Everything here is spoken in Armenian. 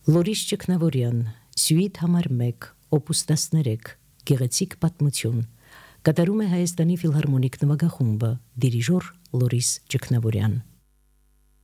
Լորիս Ճգնավորյան, Սյուիթ համար 1, Օպուս 13, Գեղեցիկ պատմություն, կատարում է Հայաստանի ֆիլհարմոնիկ նվագախումբը, դիրիժոր Լորիս Ճգնավորյան։